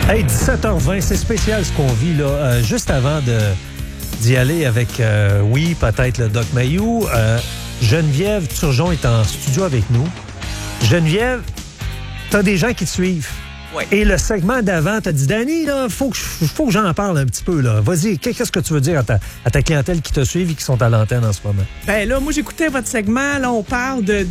Hey, 17h20, c'est spécial ce qu'on vit là. Juste avant d'y aller avec, oui, peut-être le Doc Mayou, Geneviève Turgeon est en studio avec nous. Geneviève, t'as des gens qui te suivent. Oui. Et le segment d'avant, t'as dit, Danny, là, faut que j'en parle un petit peu, là. Vas-y, qu'est-ce que tu veux dire à ta clientèle qui t'a suivi et qui sont à l'antenne en ce moment? Ben là, moi, j'écoutais votre segment. Là, on parle du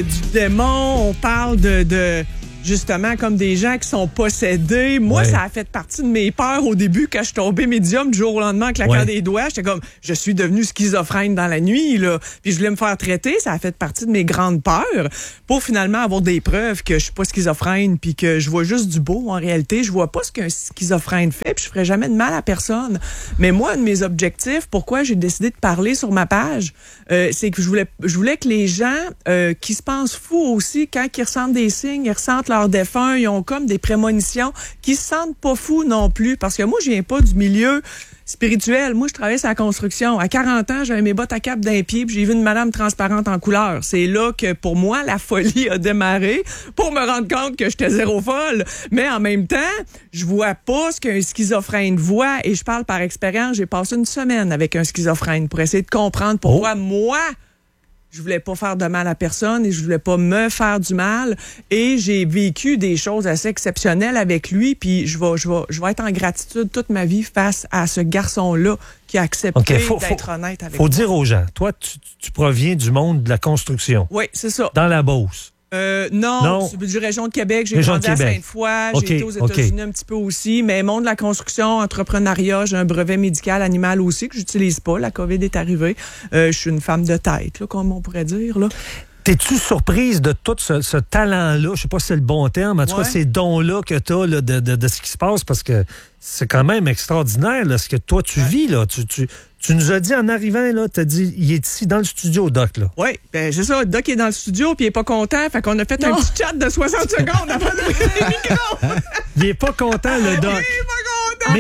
démon, on parle de justement, comme des gens qui sont possédés. Moi, ça a fait partie de mes peurs au début quand je suis tombée médium du jour au lendemain en claquant des doigts. J'étais comme, je suis devenue schizophrène dans la nuit, là. Puis je voulais me faire traiter. Ça a fait partie de mes grandes peurs pour finalement avoir des preuves que je suis pas schizophrène puis que je vois juste du beau. En réalité, je vois pas ce qu'un schizophrène fait puis je ferais jamais de mal à personne. Mais moi, un de mes objectifs, pourquoi j'ai décidé de parler sur ma page, c'est que je voulais que les gens qui se pensent fous aussi, quand ils ressentent des signes, ils ressentent leurs défunts, ils ont comme des prémonitions, qui se sentent pas fous non plus. Parce que moi, je viens pas du milieu spirituel. Moi, je travaillais sur la construction. À 40 ans, j'avais mes bottes à cap d'un pied, puis j'ai vu une madame transparente en couleur. C'est là que, pour moi, la folie a démarré, pour me rendre compte que j'étais zéro folle. Mais en même temps, je vois pas ce qu'un schizophrène voit, et je parle par expérience. J'ai passé une semaine avec un schizophrène pour essayer de comprendre pourquoi moi, je voulais pas faire de mal à personne et je voulais pas me faire du mal. Et j'ai vécu des choses assez exceptionnelles avec lui. Puis je vais être en gratitude toute ma vie face à ce garçon-là qui a accepté d'être honnête avec moi. Faut dire aux gens, toi, tu proviens du monde de la construction. Oui, c'est ça. Dans la Beauce. Non, c'est du région de Québec. J'ai grandi à Sainte-Foy. J'ai été aux États-Unis un petit peu aussi. Mais monde de la construction, entrepreneuriat, j'ai un brevet médical animal aussi que j'utilise pas. La COVID est arrivée. Je suis une femme de tête, là, comme on pourrait dire, là. T'es-tu surprise de tout ce talent-là? Je sais pas si c'est le bon terme. En tout cas, ces dons-là que t'as là, de ce qui se passe, parce que c'est quand même extraordinaire là, ce que toi, tu vis. Là. Tu nous as dit en arrivant, là, t'as dit, il est ici dans le studio, Doc. Là. Oui, ben c'est ça. Doc est dans le studio puis il est pas content. Fait qu'on a fait un petit chat de 60 secondes avant d'ouvrir les micros. Il est pas content, le Doc. Il est pas content. Mais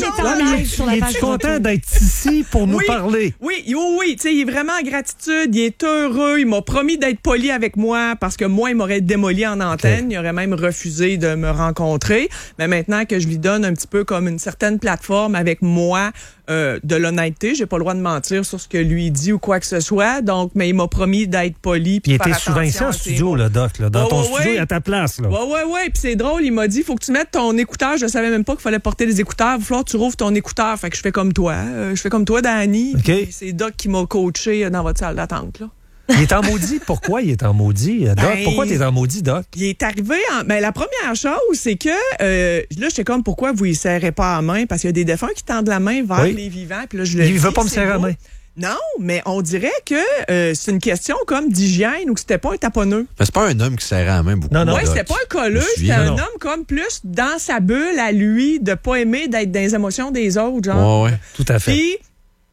il est content d'être ici pour nous parler? Oui. Tu sais, il est vraiment en gratitude. Il est heureux. Il m'a promis d'être poli avec moi parce que moi, il m'aurait démoli en antenne. Il aurait même refusé de me rencontrer. Mais maintenant que je lui donne un petit peu comme une certaine plateforme avec moi, de l'honnêteté, j'ai pas le droit de mentir sur ce que lui dit ou quoi que ce soit. Donc, mais il m'a promis d'être poli. Il était souvent ici en studio, là, Doc. Là. Dans ton studio, il y a ta place. Là. Oui. Puis c'est drôle, il m'a dit, faut que tu mettes ton écouteur. Je savais même pas qu'il fallait porter les écouteurs. Il va falloir que tu rouvres ton écouteur. Fait que je fais comme toi. Je fais comme toi, Danny. Okay. C'est Doc qui m'a coaché dans votre salle d'attente, là. Il est en maudit. Pourquoi il est en maudit, Doc? Pourquoi tu es en maudit, Doc? Il est arrivé la première chose, c'est que là, j'étais comme, pourquoi vous ne serrez pas la main? Parce qu'il y a des défunts qui tendent la main vers les vivants. Puis là, il ne veut pas me serrer la main. Non, mais on dirait que c'est une question comme d'hygiène ou que c'était pas un taponneux. C'est pas un homme qui serrait la main beaucoup. Non. Oui, c'était pas un colleux, c'était un homme comme plus dans sa bulle à lui, de pas aimer d'être dans les émotions des autres, genre. Ouais. Tout à fait. Puis,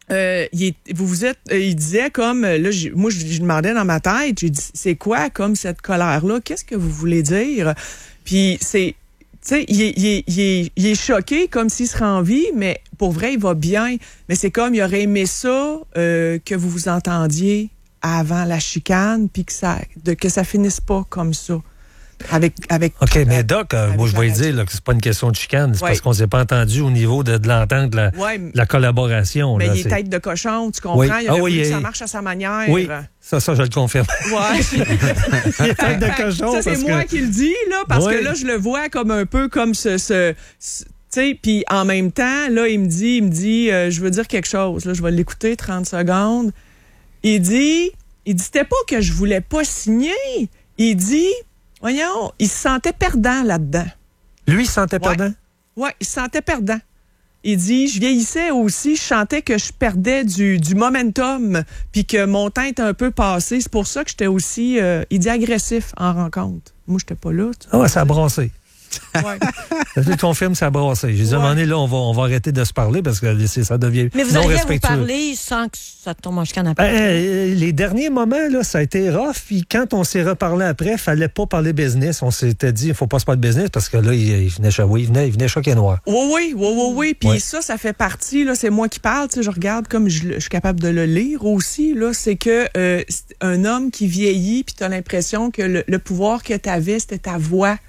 il disait comme, là, moi, je demandais dans ma tête, j'ai dit, c'est quoi comme cette colère-là? Qu'est-ce que vous voulez dire? Puis c'est, tu sais, il est choqué comme s'il serait en vie, mais pour vrai, il va bien. Mais c'est comme, il aurait aimé ça, que vous vous entendiez avant la chicane, puis que ça finisse pas comme ça. OK, mais Doc, moi, je vais dire là, que c'est pas une question de chicane. C'est parce qu'on s'est pas entendu au niveau de l'entente, de la collaboration. Mais là, il est tête de cochon, tu comprends? Il aurait voulu que ça marche à sa manière. Oui, ça, je le confirme. Ouais. Il est tête de cochon. Ça, c'est moi qui le dis, là, parce que là, je le vois comme un peu comme tu sais, puis en même temps, là, il me dit, je veux dire quelque chose. Là, je vais l'écouter 30 secondes. Il dit, c'était pas que je voulais pas signer. Il dit, voyons, il se sentait perdant là-dedans. Lui, il se sentait perdant? Oui, il se sentait perdant. Il dit, je vieillissais aussi, je sentais que je perdais du momentum, puis que mon temps était un peu passé. C'est pour ça que j'étais aussi, il dit, agressif en rencontre. Moi, j'étais pas là. Ah ouais, ça a brassé. Ouais. Je confirme, ça a brassé. J'ai dit, à un moment donné, là, on va arrêter de se parler parce que ça devient mais vous non arrivez respectueux. à vous parler sans que ça tombe en chicane après? Les derniers moments, là, ça a été rough. Puis quand on s'est reparlé après, il fallait pas parler business. On s'était dit, il faut pas se parler business parce que là, il venait choquer noir. Oui. Puis ça fait partie, là, c'est moi qui parle. Tu sais, je regarde comme je suis capable de le lire aussi. Là, c'est que c'est un homme qui vieillit, puis tu as l'impression que le pouvoir que tu avais, c'était ta voix.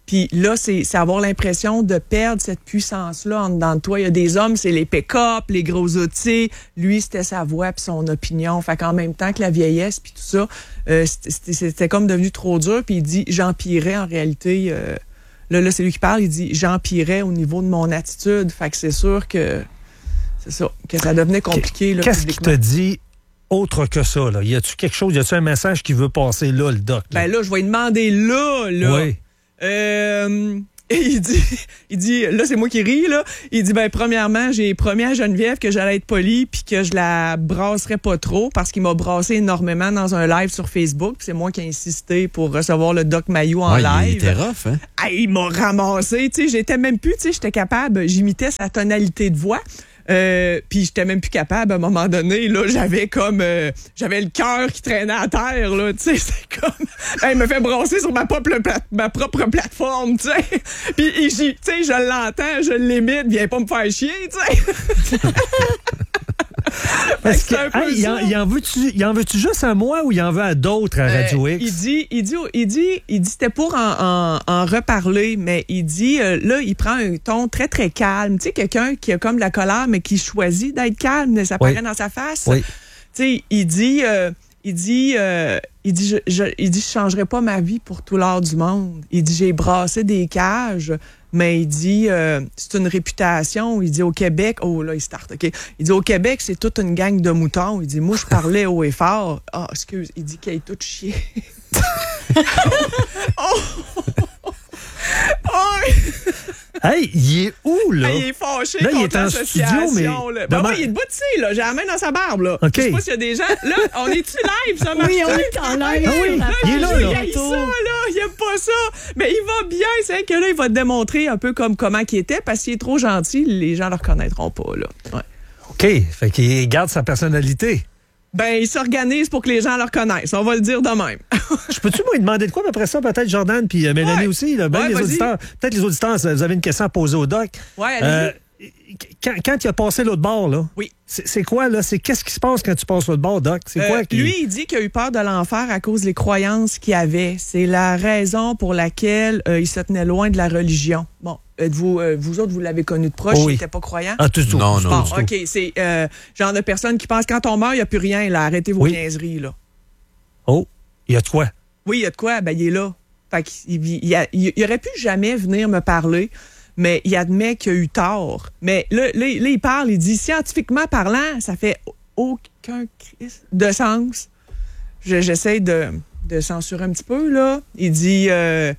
Puis là, c'est avoir l'impression de perdre cette puissance-là en dedans de toi. Il y a des hommes, c'est les pick-up, les gros outils. Lui, c'était sa voix puis son opinion. Fait qu'en même temps que la vieillesse puis tout ça, c'était comme devenu trop dur. Puis il dit, j'empirais en réalité. Là, c'est lui qui parle. Il dit, j'empirais au niveau de mon attitude. Fait que c'est sûr que c'est ça, que ça devenait compliqué. Là, qu'est-ce qu'il te dit autre que ça? Là? Y a-tu quelque chose, y a-tu un message qu'il veut passer là, le doc? Là? Ben là, je vais lui demander là. Oui. Il dit, là, c'est moi qui ris, là. Il dit, ben, premièrement, j'ai promis à Geneviève que j'allais être poli puis que je la brasserais pas trop parce qu'il m'a brassé énormément dans un live sur Facebook. C'est moi qui ai insisté pour recevoir le Doc Mayou en live. Il était rough, hein? Il m'a ramassé, tu sais, j'étais même plus, tu sais, j'étais capable, j'imitais sa tonalité de voix. Puis j'étais même plus capable à un moment donné, là, j'avais le cœur qui traînait à terre, là, tu sais, c'est comme il me fait brasser sur ma propre plateforme, tu sais. Puis tu sais, je l'entends, je l'imite, viens pas me faire chier, tu sais. Parce que il en veut-tu juste à moi ou il en veut à d'autres à Radio X? Il dit c'était pour en reparler, mais il dit là, il prend un ton très très calme. Tu sais, quelqu'un qui a comme de la colère mais qui choisit d'être calme, ça paraît dans sa face. Oui. Tu sais, il dit je changerai pas ma vie pour tout l'or du monde. Il dit j'ai brassé des cages. Mais il dit, c'est une réputation. Il dit, au Québec, oh là, il start, OK. Il dit, au Québec, c'est toute une gang de moutons. Il dit, moi, je parlais haut et fort. Ah, excuse, il dit qu'il est tout chier. Hey, il est où, là? Il est fâché là, contre il est en studio, mais... Là. Ben oui, il est debout ici, là. J'ai la main dans sa barbe, là. Okay. Je sais pas s'il y a des gens... Là, on est-tu live, ça marche? Oui, on est en live. Ah oui, il est là. Il aime ça, là. Il aime pas ça. Mais il va bien. C'est que là, il va te démontrer un peu comme comment il était, parce qu'il est trop gentil. Les gens le reconnaîtront pas, là. Ouais. OK. Fait qu'il garde sa personnalité. Ben, il s'organise pour que les gens le reconnaissent. On va le dire de même. Je peux-tu, moi, lui demander de quoi? Mais après ça, peut-être Jordan puis Mélanie aussi. Là, ouais, les auditeurs, peut-être les auditeurs, vous avez une question à poser au doc. Ouais, allez-y. Quand il a passé l'autre bord, là, oui. c'est quoi, là? Qu'est-ce qui se passe quand tu passes l'autre bord, doc? C'est quoi qui... Lui, il dit qu'il a eu peur de l'enfer à cause des croyances qu'il avait. C'est la raison pour laquelle il se tenait loin de la religion. Bon. Vous autres, vous l'avez connu de proche, il n'était pas croyant? Ah, tout. Non. Bon, OK, c'est genre de personne qui pense quand on meurt, il n'y a plus rien, là. Arrêtez vos niaiseries, là. Oh, il y a de quoi? Oui, il y a de quoi? Ben, il est là. Fait qu'il aurait pu jamais venir me parler, mais il admet qu'il a eu tort. Mais là, il parle, il dit, scientifiquement parlant, ça fait aucun de sens. J'essaie de censurer un petit peu, là. Il dit,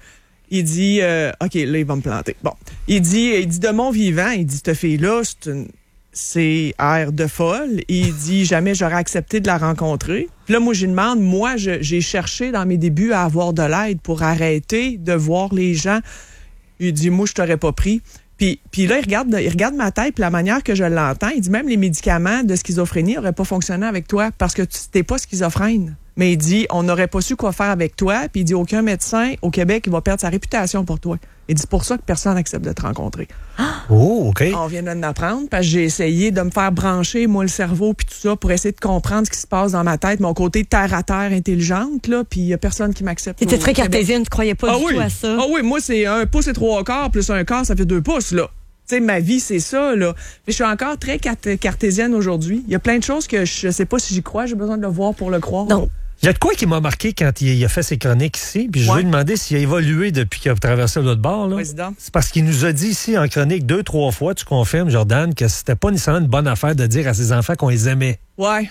OK, là, il va me planter. Bon. Il dit de mon vivant, il dit, cette fille-là, c'est air de folle. Il dit, jamais j'aurais accepté de la rencontrer. Puis là, moi, je lui demande, j'ai cherché dans mes débuts à avoir de l'aide pour arrêter de voir les gens. Il dit, moi, je t'aurais pas pris. Puis là, il regarde ma tête, puis la manière que je l'entends, il dit, même les médicaments de schizophrénie n'auraient pas fonctionné avec toi parce que tu n'es pas schizophrène. Mais il dit, on n'aurait pas su quoi faire avec toi. Puis il dit, aucun médecin au Québec il va perdre sa réputation pour toi. Il dit, c'est pour ça que personne n'accepte de te rencontrer. Oh, OK. On vient de l'apprendre parce que j'ai essayé de me faire brancher, moi, le cerveau puis tout ça pour essayer de comprendre ce qui se passe dans ma tête, mon côté terre-à-terre intelligente, là, puis il n'y a personne qui m'accepte. Tu étais très cartésienne, tu croyais pas du tout à ça. Ah oui, moi, c'est 1 pouce et 3 quarts plus 1 quart, ça fait 2 pouces, là. Tu sais, ma vie, c'est ça, là. Mais je suis encore très cartésienne aujourd'hui. Il y a plein de choses que je sais pas si j'y crois, j'ai besoin de le voir pour le croire. Non. Il y a de quoi qui m'a marqué quand il a fait ses chroniques ici, puis je lui ai demandé s'il a évolué depuis qu'il a traversé l'autre bord. Là. Président. C'est parce qu'il nous a dit ici en chronique 2-3 fois, tu confirmes, Jordan, que c'était pas nécessairement une bonne affaire de dire à ses enfants qu'on les aimait. Ouais.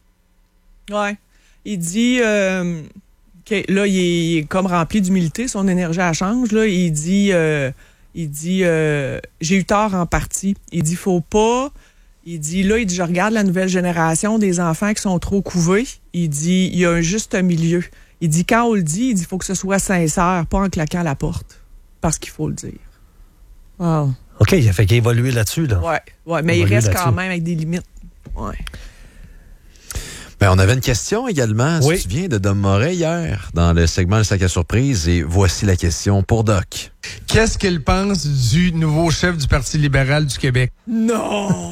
Il dit que là, il est comme rempli d'humilité, son énergie elle change. Là. Il dit j'ai eu tort en partie. Il dit faut pas. Il dit, je regarde la nouvelle génération des enfants qui sont trop couvés. Il dit, il y a un juste milieu. Il dit, quand on le dit, il faut que ce soit sincère, pas en claquant la porte. Parce qu'il faut le dire. Wow. OK, il a fait qu'il a évolué là-dessus, là. Ouais, mais il reste quand même avec des limites. Ouais. Ben, on avait une question également, si tu viens de Dom Moret hier, dans le segment Le Sac à surprise, et voici la question pour Doc. Qu'est-ce qu'il pense du nouveau chef du Parti libéral du Québec? Non!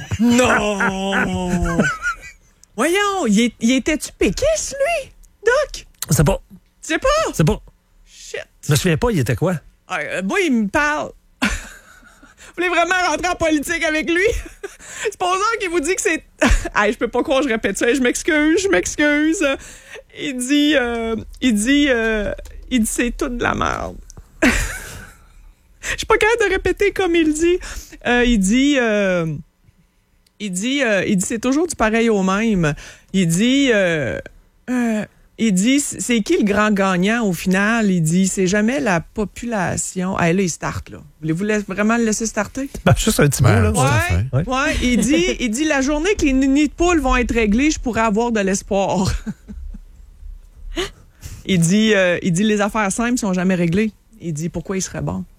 Voyons, il était-tu péquiste, lui, Doc? C'est pas. Tu sais pas? C'est pas. Shit. Je me souviens pas, il était quoi? Moi, il me parle. Vous voulez vraiment rentrer en politique avec lui? Supposons qu'il vous dit que c'est... je peux pas croire, je répète ça. Je m'excuse. Il dit, c'est tout de la merde. Je suis pas capable de répéter comme il dit. Il dit, c'est toujours du pareil au même. Il dit, c'est qui le grand gagnant au final? Il dit, c'est jamais la population. Là, il starte, là. Voulez-vous vraiment le laisser starter? Juste un petit mot, là. Ouais. Il dit, la journée que les nids de poules vont être réglés, je pourrais avoir de l'espoir. Il dit, les affaires simples sont jamais réglées. Il dit, pourquoi il serait bon?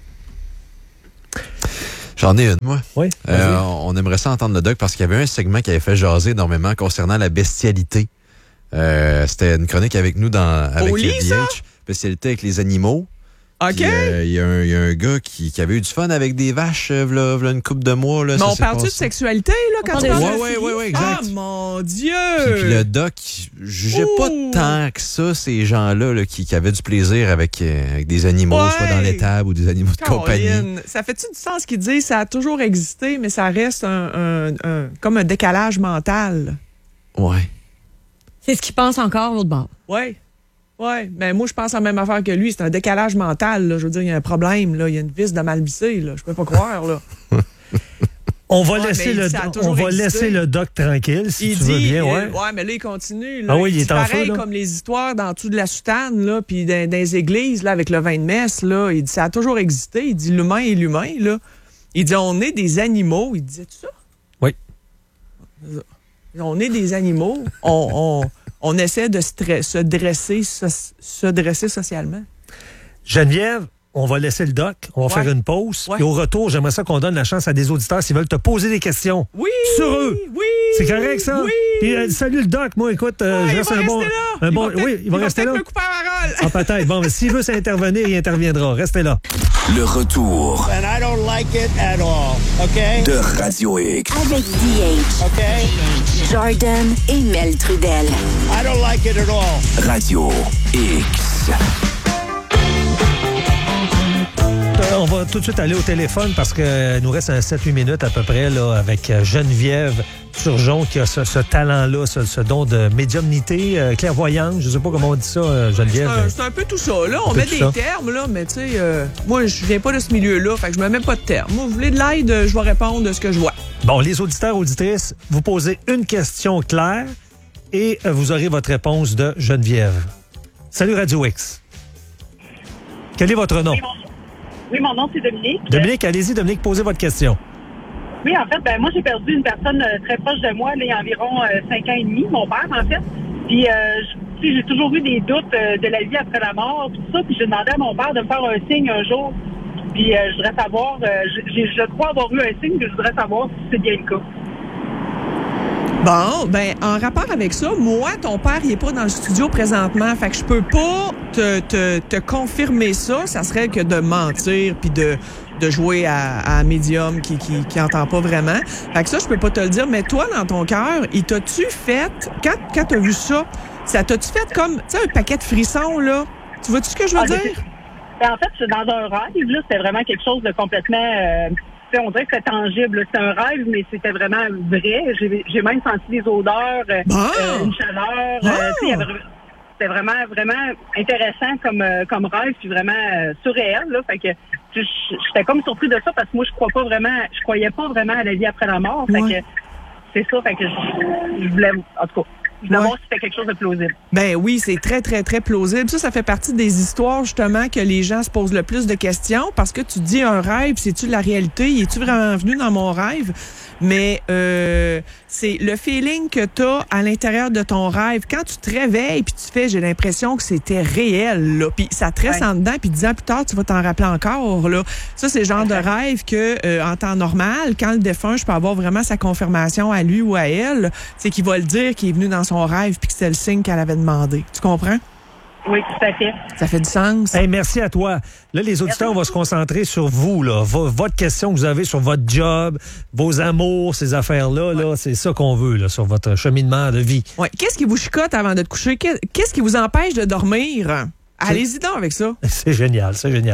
J'en ai une, moi. Oui. On aimerait ça entendre le doc parce qu'il y avait un segment qui avait fait jaser énormément concernant la bestialité. C'était une chronique avec nous avec VH. Spécialité avec les animaux. OK. Il y a un gars qui avait eu du fun avec des vaches v'là une couple de mois. Là, mais on parle-tu de sexualité, là, quand tu parles? Oui, exact. Ah, mon Dieu! Puis le doc jugeait pas tant que ça ces gens-là là, qui avaient du plaisir avec des animaux, soit dans l'étable ou des animaux de compagnie. Ça fait-tu du sens qu'ils disent ça a toujours existé, mais ça reste comme un décalage mental? Ouais. C'est ce qu'ils pensent encore, l'autre bord. Oui, mais moi, je pense à la même affaire que lui. C'est un décalage mental, là. Je veux dire, il y a un problème, là. Il y a une vis de malvissé, là. Je peux pas croire, là. On va laisser le doc tranquille, si tu veux bien, ouais. Mais là, il continue, là. Il est en feu, pareil là. comme les histoires dans tout de la soutane, là, puis dans les églises, là, avec le vin de messe, là. Il dit, ça a toujours existé. Il dit, l'humain est l'humain, là. Il dit, on est des animaux. Il disait tout ça? Oui. On est des animaux. On essaie de se dresser socialement. Geneviève, on va laisser le doc. On va faire une pause. Et au retour, j'aimerais ça qu'on donne la chance à des auditeurs s'ils veulent te poser des questions. Oui! Sur eux. Oui! C'est correct, ça? Oui! Puis, salut le doc. Moi, écoute, il va rester là. Il va rester là. Me couper la parole. Ah, peut-être. Bon, mais s'il veut s'intervenir, il interviendra. Restez là. Le retour. And I don't like it at all, okay? De Radio X. Avec DH. Okay? Jordan et Mel Trudel. I don't like it at all. Radio X. On va tout de suite aller au téléphone parce qu'il nous reste 7-8 minutes à peu près là, avec Geneviève Turgeon qui a ce talent-là, ce don de médiumnité, clairvoyance. Je ne sais pas comment on dit ça, Geneviève. C'est un peu tout ça. Là, on met des termes, là, mais tu sais, moi, je viens pas de ce milieu-là, fait que je me mets pas de termes. Moi, vous voulez de l'aide, je vais répondre de ce que je vois. Bon, les auditeurs, auditrices, vous posez une question claire et vous aurez votre réponse de Geneviève. Salut Radio X. Quel est votre nom? Oui, mon nom, c'est Dominique. Dominique, allez-y, Dominique, posez votre question. Oui, en fait, moi, j'ai perdu une personne très proche de moi, là, il y a environ 5 ans et demi, mon père, en fait. Puis, j'ai toujours eu des doutes de la vie après la mort, tout ça. Puis, j'ai demandé à mon père de me faire un signe un jour. Puis, je voudrais savoir, je crois avoir eu un signe, mais je voudrais savoir si c'est bien le cas. Bon, en rapport avec ça, moi, ton père, il est pas dans le studio présentement, fait que je peux pas te confirmer ça. Ça serait que de mentir puis de jouer à un médium qui entend pas vraiment. Fait que ça, je peux pas te le dire. Mais toi, dans ton cœur, il t'a-tu fait, quand t'as vu ça t'a-tu fait comme, tu sais, un paquet de frissons, là? Tu vois-tu ce que je veux dire? En fait, c'est dans un rêve, là, c'était vraiment quelque chose de complètement... on dirait que c'était tangible. C'était un rêve, mais c'était vraiment vrai. J'ai même senti des odeurs, une chaleur. C'était vraiment, vraiment intéressant comme rêve, puis vraiment surréel. Là. Fait que j'étais comme surpris de ça parce que moi, je croyais pas vraiment à la vie après la mort. Fait que c'est ça. Fait que je voulais, en tout cas, je voulais voir si c'était quelque chose de plausible. Ben oui, c'est très, très, très plausible. Ça fait partie des histoires, justement, que les gens se posent le plus de questions parce que tu dis un rêve, c'est-tu la réalité? Es-tu vraiment venu dans mon rêve? Mais c'est le feeling que tu as à l'intérieur de ton rêve. Quand tu te réveilles puis tu fais, j'ai l'impression que c'était réel, là. Puis ça te reste en dedans, puis 10 ans plus tard, tu vas t'en rappeler encore, là. Ça, c'est le genre de rêve que, en temps normal, quand le défunt, je peux avoir vraiment sa confirmation à lui ou à elle, c'est qu'il va le dire qu'il est venu dans son rêve puis que c'était le signe qu'elle avait demandé. Tu comprends? Oui, tout à fait. Ça fait du sens. Hey, merci à toi. Là, les auditeurs, on va se concentrer sur vous, là. Votre question que vous avez sur votre job, vos amours, ces affaires-là, là, c'est ça qu'on veut, là, sur votre cheminement de vie. Ouais. Qu'est-ce qui vous chicote avant de te coucher? Qu'est-ce qui vous empêche de dormir? Allez-y donc avec ça. C'est génial, c'est génial.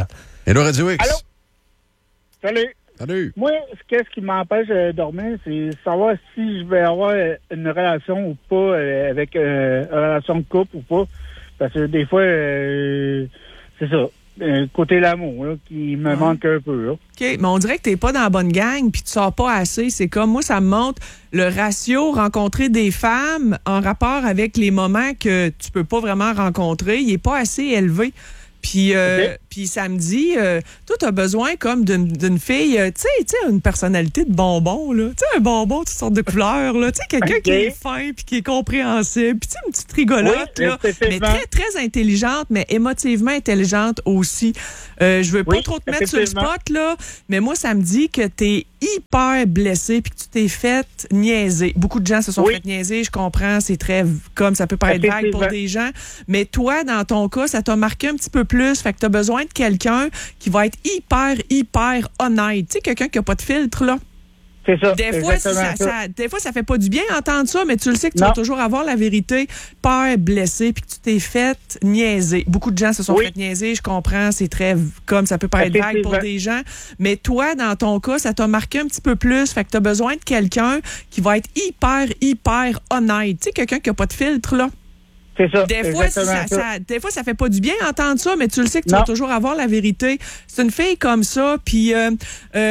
Hello, Radio X. Allô? Salut. Salut. Moi, qu'est-ce qui m'empêche de dormir, c'est savoir si je vais avoir une relation ou pas avec une relation de couple ou pas. Parce que des fois, c'est ça. Côté l'amour, là, qui me manque un peu. Là. OK, mais on dirait que t'es pas dans la bonne gang puis tu sors pas assez. C'est comme, moi, ça me montre le ratio rencontrer des femmes en rapport avec les moments que tu peux pas vraiment rencontrer. Il est pas assez élevé. Puis ça me dit, toi, t'as besoin comme d'une fille, tu sais, une personnalité de bonbon, là. Tu sais, un bonbon, toutes sortes de couleurs, là. Tu sais, quelqu'un qui est fin puis qui est compréhensible. Puis tu sais, une petite rigolote, là. Mais très, très intelligente, mais émotivement intelligente aussi. Je veux pas trop te mettre sur le spot, là, mais moi, ça me dit que t'es hyper blessé puis que tu t'es fait niaiser. Beaucoup de gens se sont fait niaiser, je comprends, c'est très, comme ça peut paraître vague pour des gens, mais toi, dans ton cas, ça t'a marqué un petit peu plus, fait que t'as besoin de quelqu'un qui va être hyper honnête. Tu sais, quelqu'un qui a pas de filtre, là. C'est ça. Des fois, ça fait pas du bien d'entendre ça, mais tu le sais que tu vas toujours avoir la vérité. Peur, blessé, puis que tu t'es fait niaiser. Beaucoup de gens se sont fait niaiser, je comprends, c'est très, comme ça peut paraître vague pour des gens, mais toi, dans ton cas, ça t'a marqué un petit peu plus, fait que t'as besoin de quelqu'un qui va être hyper honnête. Tu sais, quelqu'un qui a pas de filtre, là. C'est ça. Des fois, ça fait pas du bien d'entendre ça, mais tu le sais que tu vas toujours avoir la vérité. C'est une fille comme ça, puis